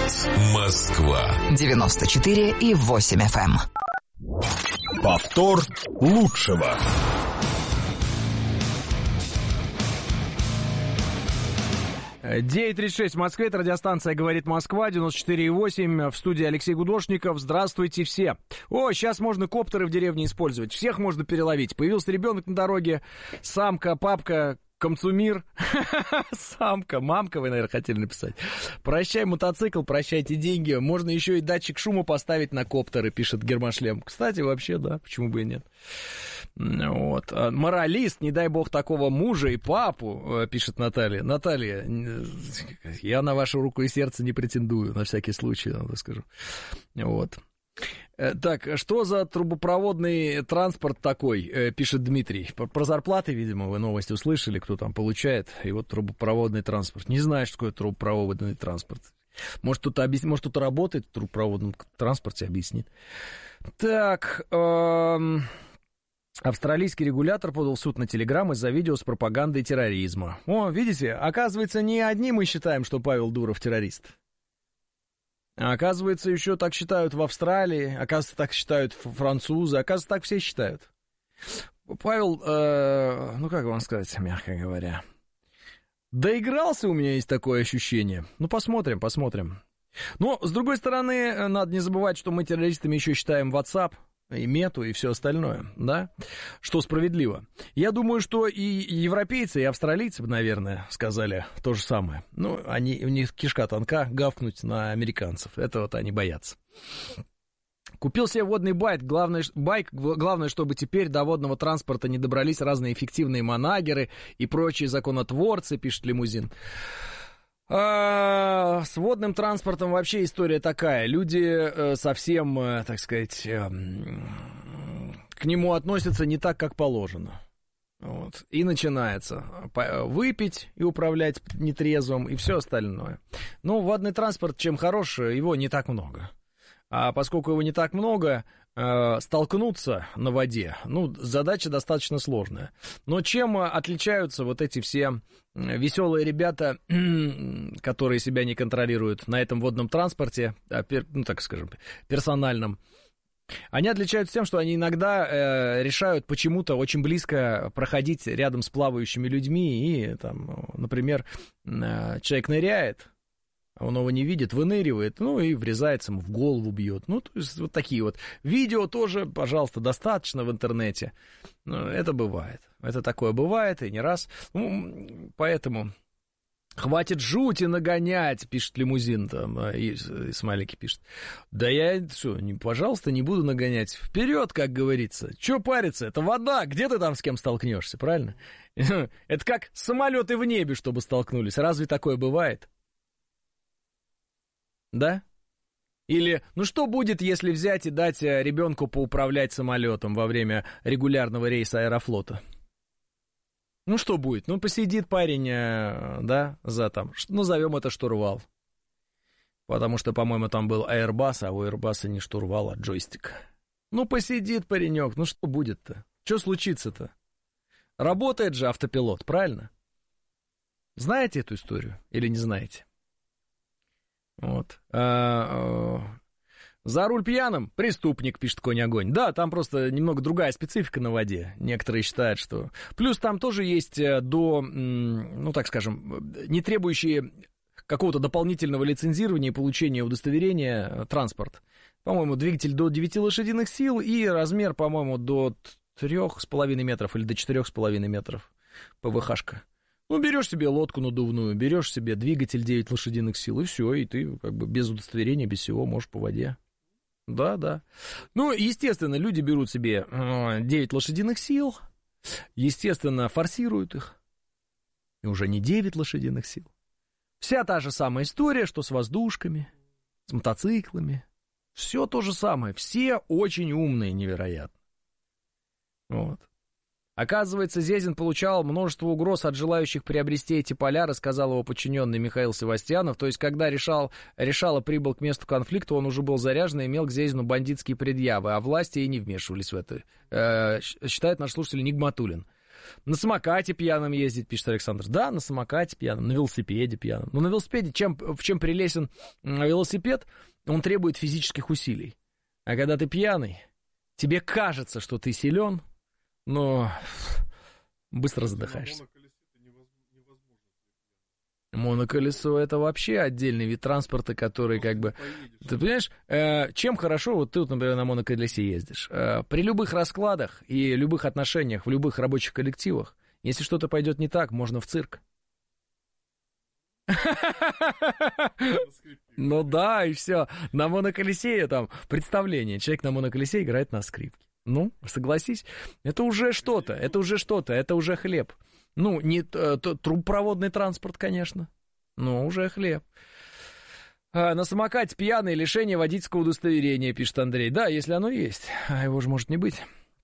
Говорит Москва. 94,8 FM. Повтор лучшего. — 9:36 в Москве, это радиостанция «Говорит Москва», 94,8, в студии Алексей Гудошников. Здравствуйте все. О, сейчас можно коптеры в деревне использовать, всех можно переловить. Появился ребенок на дороге, самка, папка, комцумир, самка, мамка, вы, наверное, хотели написать. Прощай мотоцикл, прощайте деньги. Можно еще и датчик шума поставить на коптеры, пишет Гермошлем. Кстати, вообще, да, почему бы и нет. Вот. Моралист, не дай бог такого мужа и папу, пишет Наталья. Наталья, я на вашу руку и сердце не претендую, на всякий случай, надо скажу. Вот. Так, что за трубопроводный транспорт такой, пишет Дмитрий. Про зарплаты, видимо, вы новости услышали, кто там получает. И вот трубопроводный транспорт. Не знаю, что такое трубопроводный транспорт. Может, кто-то работает в трубопроводном транспорте, объяснит. Так, австралийский регулятор подал в суд на Телеграм из-за видео с пропагандой терроризма. О, видите, оказывается, не одни мы считаем, что Павел Дуров террорист. А оказывается, еще так считают в Австралии, оказывается, так считают французы, оказывается, так все считают. Павел, ну как вам сказать, мягко говоря, доигрался, у меня есть такое ощущение. Ну, посмотрим. Но, с другой стороны, надо не забывать, что мы террористами еще считаем WhatsApp, и Мету, и все остальное, да, что справедливо. Я думаю, что и европейцы, и австралийцы, наверное, сказали то же самое. Ну, у них кишка тонка, гавкнуть на американцев, это вот они боятся. Купил себе водный байк, главное, чтобы теперь до водного транспорта не добрались разные эффективные манагеры и прочие законотворцы, пишет Лимузин. С водным транспортом вообще история такая. Люди совсем, так сказать, к нему относятся не так, как положено. Вот. И начинается выпить и управлять нетрезвым, и все остальное. Но водный транспорт, чем хорош, его не так много. А поскольку его не так много, столкнуться на воде, ну, задача достаточно сложная. Но чем отличаются вот эти все веселые ребята, которые себя не контролируют на этом водном транспорте, ну, так скажем, персональном? Они отличаются тем, что они иногда решают почему-то очень близко проходить рядом с плавающими людьми, и, там, например, человек ныряет, он его не видит, выныривает, ну и врезается ему в голову, бьет. Ну, то есть вот такие вот. Видео тоже, пожалуйста, достаточно в интернете. Это бывает. Это такое бывает, и не раз. Ну, поэтому хватит жути нагонять, пишет Лимузин, там, и смайлики пишет. Да я, пожалуйста, не буду нагонять. Вперед, как говорится. Че париться? Это вода. Где ты там с кем столкнешься, правильно? Это как самолеты в небе, чтобы столкнулись. Разве такое бывает? Да? Или, ну что будет, если взять и дать ребенку поуправлять самолетом во время регулярного рейса Аэрофлота? Ну что будет? Ну посидит парень, да, за там, назовем это штурвал. Потому что, по-моему, там был Airbus, а у Airbus не штурвал, а джойстик. Ну посидит паренек, ну что будет-то? Что случится-то? Работает же автопилот, правильно? Знаете эту историю или не знаете? Вот. За руль пьяным преступник, пишет Конь-огонь. Да, там просто немного другая специфика на воде. Некоторые считают, что... Плюс там тоже есть ну, так скажем, не требующие какого-то дополнительного лицензирования и получения удостоверения транспорт. По-моему, двигатель до 9 лошадиных сил и размер, по-моему, до 3,5 метров или до 4,5 метров ПВХ-шка. Ну, берешь себе лодку надувную, берешь себе двигатель 9 лошадиных сил, и все, и ты как бы без удостоверения, без всего можешь по воде. Да. Ну, естественно, люди берут себе 9 лошадиных сил, естественно, форсируют их, и уже не 9 лошадиных сил. Вся та же самая история, что с воздушками, с мотоциклами. Все то же самое, все очень умные, невероятно. Вот. Оказывается, Зезин получал множество угроз от желающих приобрести эти поля, рассказал его подчиненный Михаил Севастьянов. То есть, когда решало прибыл к месту конфликта, он уже был заряжен и имел к Зезину бандитские предъявы, а власти и не вмешивались в это, считает наш слушатель Нигматуллин. На самокате пьяным ездить, пишет Александр. Да, на самокате пьяным, на велосипеде пьяным. Но на велосипеде, в чем прелестен велосипед, он требует физических усилий. А когда ты пьяный, тебе кажется, что ты силен, но быстро задыхаешься. Моноколесо — это вообще отдельный вид транспорта, который как бы... Ты понимаешь, чем хорошо, вот ты, например, на моноколесе ездишь. При любых раскладах и любых отношениях, в любых рабочих коллективах, если что-то пойдет не так, можно в цирк. Ну да, и все. На моноколесе там представление. Человек на моноколесе играет на скрипке. Ну, согласись, это уже что-то, это уже хлеб. Ну, не трубопроводный транспорт, конечно, но уже хлеб. На самокате пьяный, лишение водительского удостоверения, пишет Андрей. Да, если оно есть, а его же может не быть.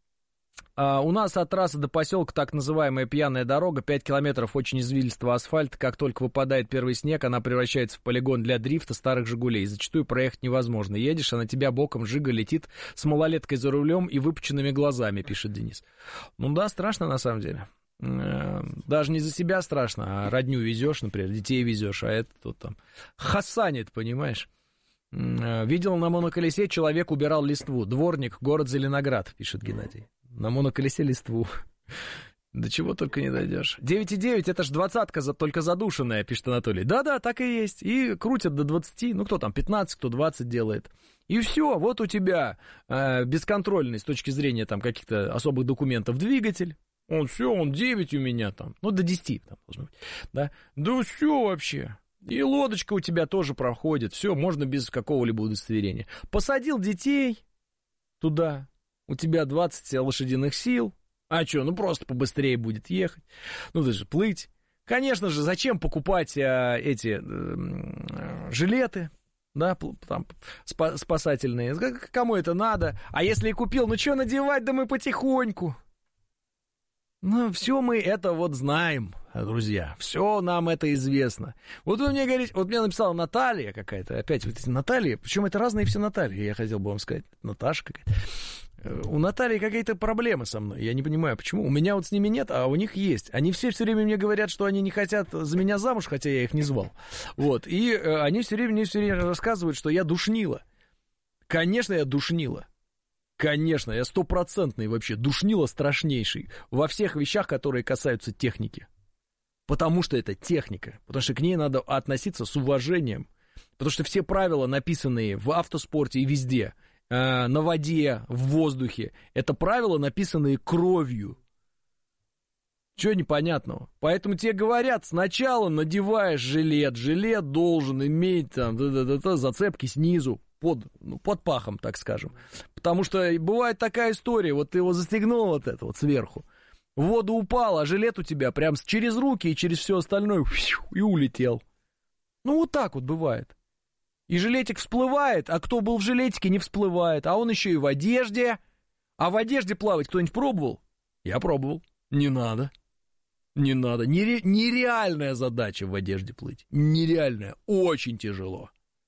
У нас от трассы до поселка так называемая пьяная дорога, 5 километров очень извилистого асфальта. Как только выпадает первый снег, она превращается в полигон для дрифта старых «Жигулей». Зачастую проехать невозможно. Едешь, а на тебя боком Жига летит с малолеткой за рулем и выпученными глазами, пишет Денис. Ну да, страшно на самом деле. Даже не за себя страшно, а родню везешь, например, детей везешь, а это тут там хасанит, понимаешь. Видел на моноколесе, человек убирал листву. Дворник, город Зеленоград, пишет Геннадий. На моноколесе листву. До чего только не дойдешь. 9,9, это ж 20-ка, только задушенная, пишет Анатолий. Да-да, так и есть. И крутят до 20, ну кто там, 15, кто 20 делает. И все, вот у тебя бесконтрольный с точки зрения там каких-то особых документов двигатель. Он 9 у меня там, ну до 10 там должно быть, да. Да все вообще. И лодочка у тебя тоже проходит, все, можно без какого-либо удостоверения. Посадил детей туда, у тебя 20 лошадиных сил. А что, ну просто побыстрее будет ехать. Ну даже плыть. Конечно же, зачем покупать эти жилеты, да, там, спасательные. Кому это надо? А если и купил, ну что надевать, да мы потихоньку. Ну, все мы это вот знаем, друзья, все нам это известно. Вот вы мне говорите, вот мне написала Наталья какая-то, опять вот эти Натальи, причем это разные все Натальи, я хотел бы вам сказать, Наташа какая-то. У Натальи какие-то проблемы со мной, я не понимаю, почему. У меня вот с ними нет, а у них есть. Они все время мне говорят, что они не хотят за меня замуж, хотя я их не звал. Вот, и они все время рассказывают, что я душнила. Конечно, я душнила. Конечно, я 100% вообще душнила страшнейший во всех вещах, которые касаются техники. Потому что это техника, потому что к ней надо относиться с уважением. Потому что все правила, написанные в автоспорте и везде, на воде, в воздухе, это правила, написанные кровью. Чего непонятного? Поэтому тебе говорят, сначала надеваешь жилет, жилет должен иметь там, зацепки снизу. Под пахом, так скажем. Потому что бывает такая история, вот ты его застегнул вот это вот сверху, в воду упал, а жилет у тебя прям через руки и через все остальное и улетел. Ну вот так вот бывает. И жилетик всплывает, а кто был в жилетике, не всплывает. А он еще и в одежде. А в одежде плавать кто-нибудь пробовал? Я пробовал. Не надо. Не надо. Нереальная задача в одежде плыть. Нереальная. Очень тяжело.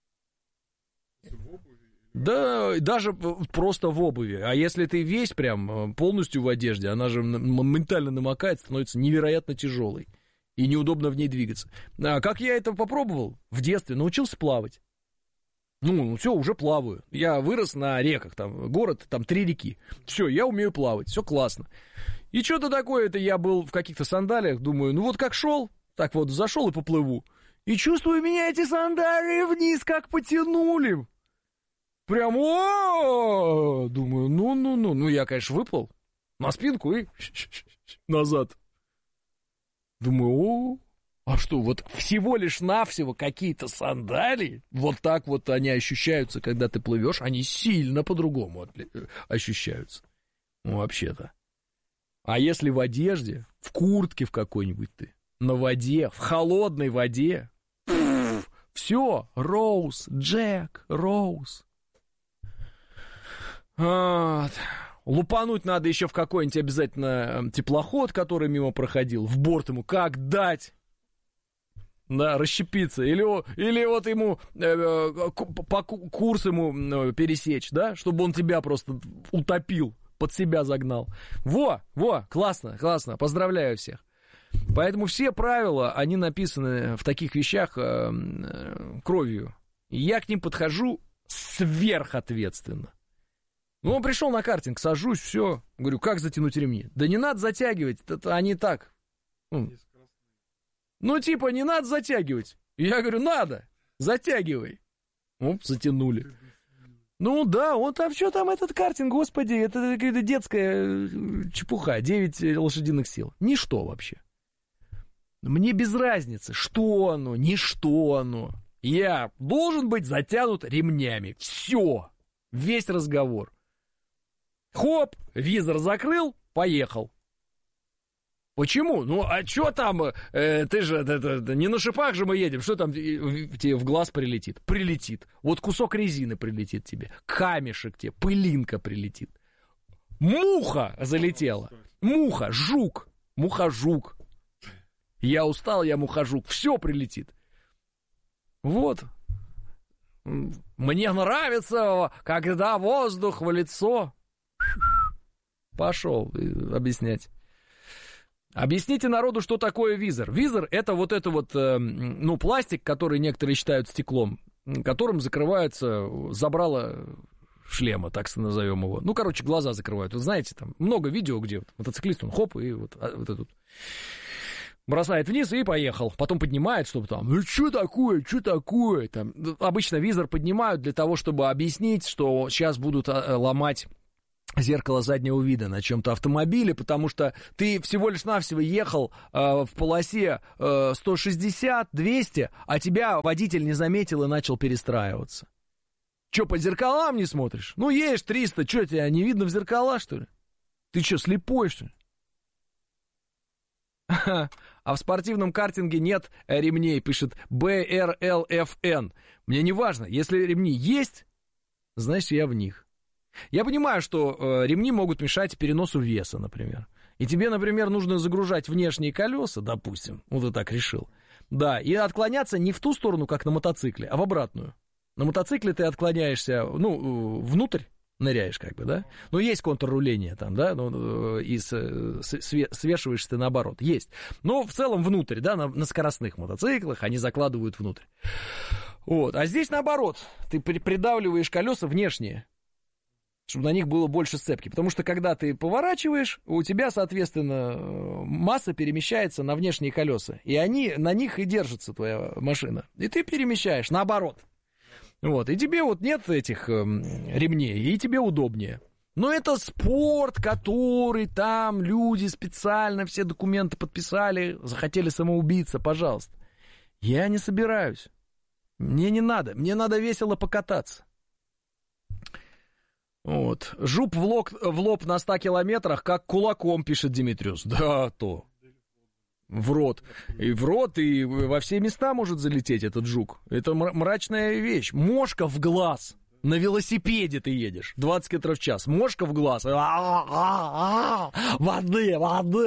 Да, даже просто в обуви. А если ты весь прям полностью в одежде, она же моментально намокает, становится невероятно тяжелой. И неудобно в ней двигаться. А как я это попробовал? В детстве научился плавать. Ну, все, уже плаваю. Я вырос на реках, там, город, там 3 реки. Все, я умею плавать, все классно. И что-то такое, это я был в каких-то сандалиях, думаю, ну вот как шел, так вот зашел и поплыву. И чувствую, меня эти сандалии вниз как потянули. Прям, думаю, ну, я, конечно, выплыл на спинку и назад. Думаю, а что, вот всего лишь навсего какие-то сандалии, вот так вот они ощущаются, когда ты плывешь, они сильно по-другому ощущаются, ну, вообще-то. А если в одежде, в куртке в какой-нибудь ты, на воде, в холодной воде, все, Роуз, Джек, Роуз. Вот. Лупануть надо еще в какой-нибудь обязательно теплоход, который мимо проходил, в борт ему как дать, да, расщепиться, или вот ему курс ему пересечь, да, чтобы он тебя просто утопил под себя загнал. Во, классно, поздравляю всех. Поэтому все правила, они написаны в таких вещах кровью. И я к ним подхожу сверхответственно. Ну, он пришел на картинг, сажусь, все. Говорю, как затянуть ремни? Да не надо затягивать, это они так. Ну, типа, не надо затягивать. Я говорю, надо, затягивай. Затянули. Ну, да, он там, что там этот картинг, господи, это какая-то детская чепуха, 9 лошадиных сил. Ничто вообще. Мне без разницы, что оно, не что оно. Я должен быть затянут ремнями. Все, весь разговор. Хоп, визор закрыл, поехал. Почему? Ну, а что там, ты же, не на шипах же мы едем, что там тебе в глаз прилетит? Прилетит. Вот кусок резины прилетит тебе, камешек тебе, пылинка прилетит. Муха залетела. Муха, жук. Муха-жук. Я устал, я муха-жук. Все прилетит. Вот. Мне нравится, когда воздух в лицо. Пошел объяснять. Объясните народу, что такое визор. Визор — это вот пластик, который некоторые считают стеклом, которым закрывается забрало шлема, так назовем его. Ну, короче, глаза закрывают. Вы знаете, там много видео, где мотоциклист, он хоп, и вот этот бросает вниз и поехал. Потом поднимает, чтобы там, что такое? Там, обычно визор поднимают для того, чтобы объяснить, что сейчас будут ломать зеркало заднего вида на чем-то автомобиле, потому что ты всего лишь навсего ехал в полосе 160-200, а тебя водитель не заметил и начал перестраиваться. Че, по зеркалам не смотришь? Ну, едешь 300, что, тебя не видно в зеркала, что ли? Ты что, слепой, что ли? А в спортивном картинге нет ремней, пишет BRLFN. Мне не важно, если ремни есть, значит, я в них. Я понимаю, что ремни могут мешать переносу веса, например. И тебе, например, нужно загружать внешние колеса, допустим, вот ты так решил. Да, и отклоняться не в ту сторону, как на мотоцикле, а в обратную. На мотоцикле ты отклоняешься, внутрь ныряешь, как бы, да? Ну, есть контрруление там, да, и свешиваешься ты наоборот, есть. Но в целом внутрь, да, на скоростных мотоциклах они закладывают внутрь. Вот, а здесь наоборот, ты придавливаешь колеса внешние, чтобы на них было больше сцепки. Потому что, когда ты поворачиваешь, у тебя, соответственно, масса перемещается на внешние колеса. И на них и держится твоя машина. И ты перемещаешь наоборот. Вот. И тебе вот нет этих ремней, и тебе удобнее. Но это спорт, который там люди специально все документы подписали, захотели самоубиться, пожалуйста. Я не собираюсь. Мне не надо. Мне надо весело покататься. Вот. Жуп в лоб на 100 километрах, как кулаком, пишет Димитриус. Да, то. В рот. И в рот, и во все места может залететь этот жук. Это мрачная вещь. Мошка в глаз. На велосипеде ты едешь. 20 км в час. Мошка в глаз. Воды.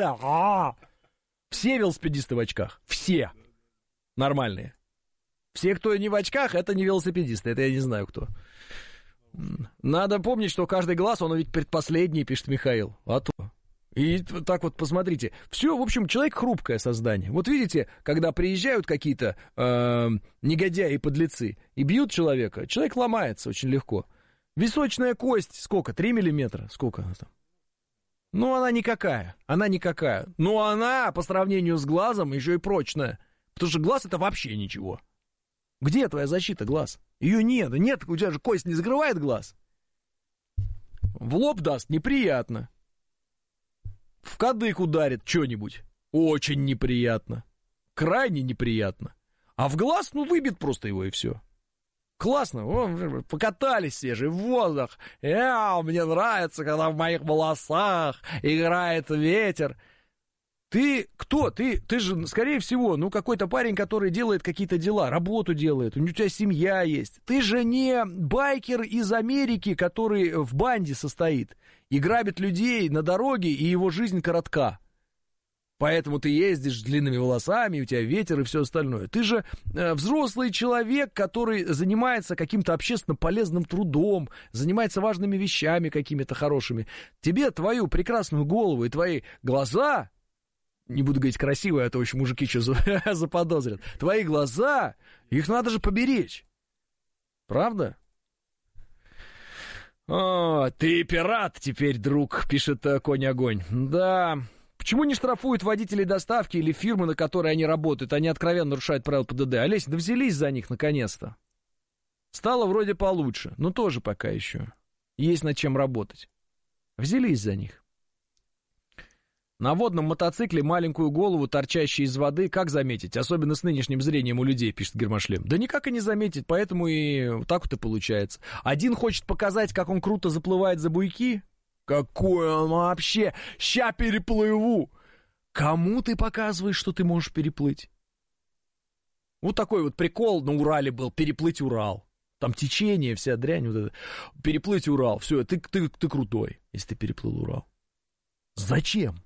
Все велосипедисты в очках. Все. Нормальные. Все, кто не в очках, это не велосипедисты. Это я не знаю кто. Надо помнить, что каждый глаз, он ведь предпоследний, пишет Михаил. А то. И так вот посмотрите. Все, в общем, человек хрупкое создание. Вот видите, когда приезжают какие-то негодяи и подлецы и бьют человека, человек ломается очень легко. Височная кость сколько? 3 миллиметра? Сколько она там? Ну, она никакая. Но она, по сравнению с глазом, еще и прочная. Потому что глаз — это вообще ничего. Где твоя защита, глаз? Ее нет. Нет, у тебя же кость не закрывает глаз. В лоб даст — неприятно. В кадык ударит что-нибудь — очень неприятно. Крайне неприятно. А в глаз, выбит просто его и все. Классно, покатались все же в воздух. Мне нравится, когда в моих волосах играет ветер. Ты кто? Ты же, скорее всего, какой-то парень, который делает какие-то дела, работу делает, у тебя семья есть. Ты же не байкер из Америки, который в банде состоит и грабит людей на дороге, и его жизнь коротка. Поэтому ты ездишь с длинными волосами, у тебя ветер и все остальное. Ты же взрослый человек, который занимается каким-то общественно полезным трудом, занимается важными вещами какими-то хорошими. Тебе твою прекрасную голову и твои глаза, не буду говорить красивые, а то еще мужики что заподозрят, твои глаза, их надо же поберечь. Правда? О, ты пират теперь, друг, пишет Конь-огонь. Да... Почему не штрафуют водителей доставки или фирмы, на которой они работают? Они откровенно нарушают правила ПДД. Олесь, да взялись за них наконец-то. Стало вроде получше, но тоже пока еще. Есть над чем работать. Взялись за них. На водном мотоцикле маленькую голову, торчащую из воды, как заметить? Особенно с нынешним зрением у людей, пишет Гермошлем. Да никак и не заметить, поэтому и вот так вот и получается. Один хочет показать, как он круто заплывает за буйки. Какой он вообще? Ща переплыву. Кому ты показываешь, что ты можешь переплыть? Вот такой вот прикол на Урале был, переплыть Урал. Там течение, вся дрянь. Вот это. Переплыть Урал. Все, ты крутой, если ты переплыл Урал. Зачем?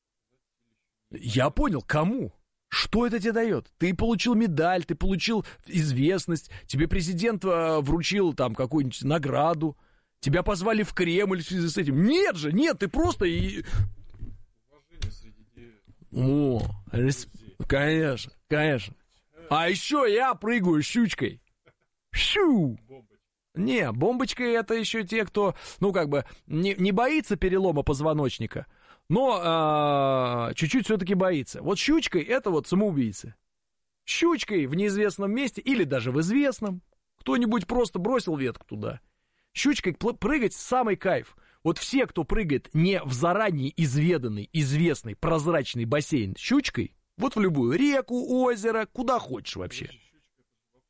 Я понял, кому? Что это тебе дает? Ты получил медаль, ты получил известность, тебе президент вручил там какую-нибудь награду. Тебя позвали в Кремль в связи с этим. Нет же, нет, ты просто... Уважение среди... О, конечно, конечно. А еще я прыгаю щучкой. Щу! Не, бомбочкой это еще те, кто, ну, как бы, не боится перелома позвоночника, но чуть-чуть все-таки боится. Вот щучкой это вот самоубийцы. Щучкой в неизвестном месте или даже в известном. Кто-нибудь просто бросил ветку туда. Щучкой прыгать самый кайф. Вот все, кто прыгает не в заранее изведанный, известный, прозрачный бассейн щучкой, вот в любую реку, озеро, куда хочешь вообще.